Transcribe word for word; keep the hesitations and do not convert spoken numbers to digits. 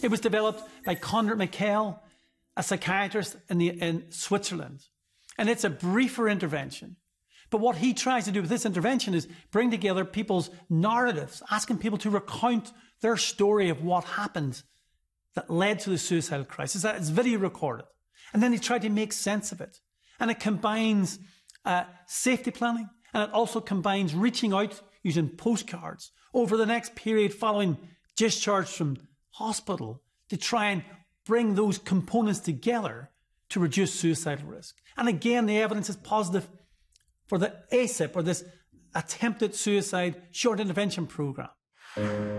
It was developed by Conrad Michael, a psychiatrist in, the, in Switzerland. And it's a briefer intervention. But what he tries to do with this intervention is bring together people's narratives, asking people to recount their story of what happened that led to the suicidal crisis. That it's video recorded. And then he tried to make sense of it. And it combines uh, safety planning, and it also combines reaching out using postcards over the next period following discharge from hospital to try and bring those components together to reduce suicidal risk. And again, the evidence is positive for the A S I P, or this attempted suicide short intervention program.